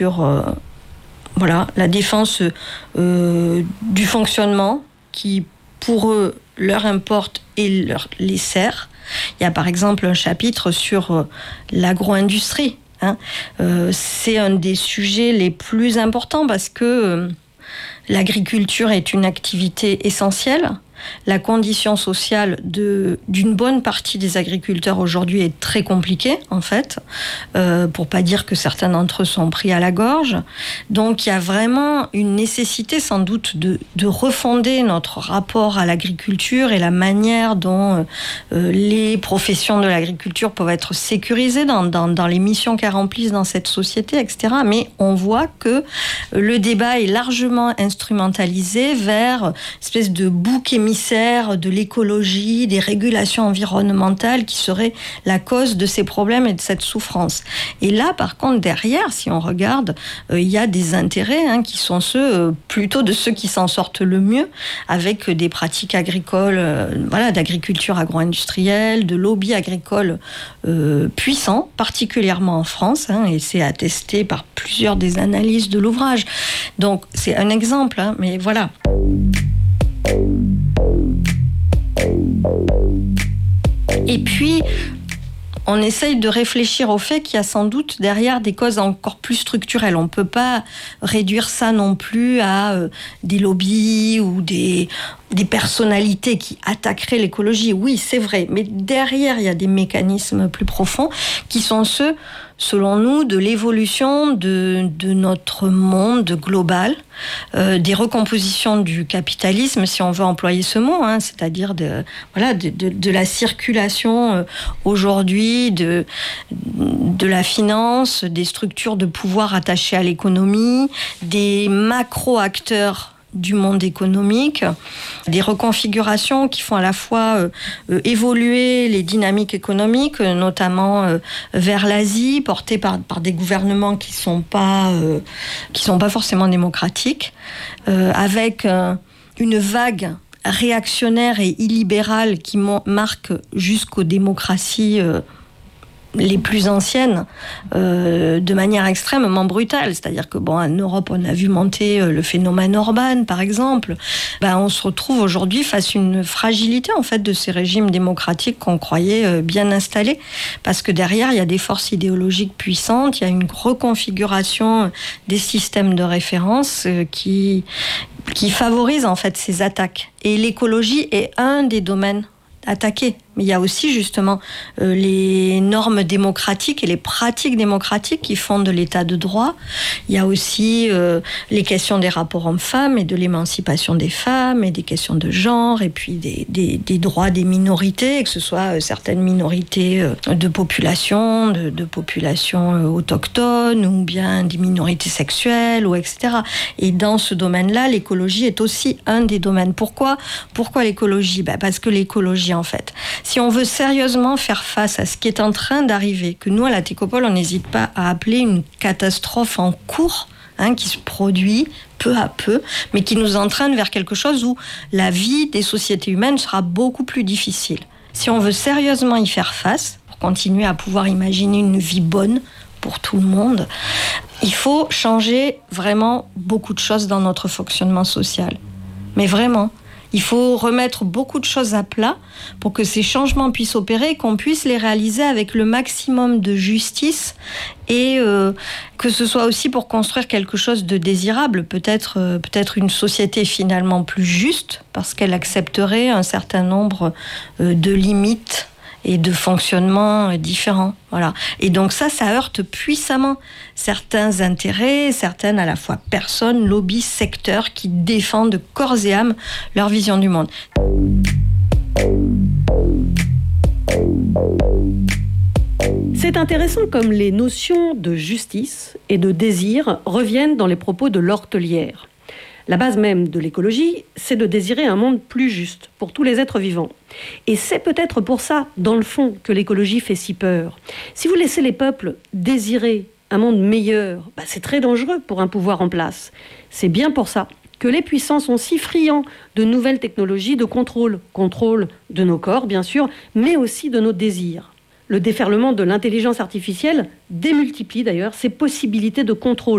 sur la défense du fonctionnement qui, pour eux, leur importe et les sert. Il y a par exemple un chapitre sur l'agro-industrie. C'est un des sujets les plus importants parce que l'agriculture est une activité essentielle. La condition sociale d'une bonne partie des agriculteurs aujourd'hui est très compliquée, en fait, pour pas dire que certains d'entre eux sont pris à la gorge. Donc, il y a vraiment une nécessité, sans doute, de refonder notre rapport à l'agriculture et la manière dont les professions de l'agriculture peuvent être sécurisées dans les missions qu'elles remplissent dans cette société, etc. Mais on voit que le débat est largement instrumentalisé vers une espèce de bouc émissaire de l'écologie, des régulations environnementales qui seraient la cause de ces problèmes et de cette souffrance. Et là, par contre, derrière, si on regarde, il y a des intérêts qui sont ceux plutôt de ceux qui s'en sortent le mieux, avec des pratiques agricoles, d'agriculture agro-industrielle, de lobby agricole puissants, particulièrement en France, et c'est attesté par plusieurs des analyses de l'ouvrage. Donc, c'est un exemple, mais voilà. Et puis, on essaye de réfléchir au fait qu'il y a sans doute derrière des causes encore plus structurelles. On ne peut pas réduire ça non plus à des lobbies ou des personnalités qui attaqueraient l'écologie. Oui, c'est vrai, mais derrière, il y a des mécanismes plus profonds qui sont ceux, selon nous, de l'évolution de notre monde global, des recompositions du capitalisme, si on veut employer ce mot, c'est-à-dire de la circulation aujourd'hui, de la finance, des structures de pouvoir attachées à l'économie, des macro-acteurs du monde économique, des reconfigurations qui font à la fois évoluer les dynamiques économiques, notamment vers l'Asie, portées par des gouvernements qui sont pas forcément démocratiques, avec une vague réactionnaire et illibérale qui marque jusqu'aux démocraties les plus anciennes, de manière extrêmement brutale. C'est-à-dire que, en Europe, on a vu monter le phénomène Orban, par exemple. On se retrouve aujourd'hui face à une fragilité, en fait, de ces régimes démocratiques qu'on croyait bien installés. Parce que derrière, il y a des forces idéologiques puissantes, il y a une reconfiguration des systèmes de référence qui favorise, en fait, ces attaques. Et l'écologie est un des domaines attaqués. Mais il y a aussi justement les normes démocratiques et les pratiques démocratiques qui fondent l'état de droit. Il y a aussi les questions des rapports hommes-femmes et de l'émancipation des femmes et des questions de genre et puis des droits des minorités, que ce soit certaines minorités de population, de population autochtone ou bien des minorités sexuelles ou etc. Et dans ce domaine-là, l'écologie est aussi un des domaines. Pourquoi l'écologie ? Parce que l'écologie, en fait, si on veut sérieusement faire face à ce qui est en train d'arriver, que nous, à la Técopole, on n'hésite pas à appeler une catastrophe en cours, qui se produit peu à peu, mais qui nous entraîne vers quelque chose où la vie des sociétés humaines sera beaucoup plus difficile. Si on veut sérieusement y faire face, pour continuer à pouvoir imaginer une vie bonne pour tout le monde, il faut changer vraiment beaucoup de choses dans notre fonctionnement social. Mais vraiment. Il faut remettre beaucoup de choses à plat pour que ces changements puissent opérer et qu'on puisse les réaliser avec le maximum de justice et que ce soit aussi pour construire quelque chose de désirable, peut-être une société finalement plus juste parce qu'elle accepterait un certain nombre de limites et de fonctionnements différents. Voilà. Et donc ça heurte puissamment certains intérêts, certaines à la fois personnes, lobbies, secteurs qui défendent de corps et âme leur vision du monde. C'est intéressant comme les notions de justice et de désir reviennent dans les propos de l'Hortelière. La base même de l'écologie, c'est de désirer un monde plus juste pour tous les êtres vivants. Et c'est peut-être pour ça, dans le fond, que l'écologie fait si peur. Si vous laissez les peuples désirer un monde meilleur, c'est très dangereux pour un pouvoir en place. C'est bien pour ça que les puissants sont si friands de nouvelles technologies de contrôle. Contrôle de nos corps, bien sûr, mais aussi de nos désirs. Le déferlement de l'intelligence artificielle démultiplie d'ailleurs ces possibilités de contrôle.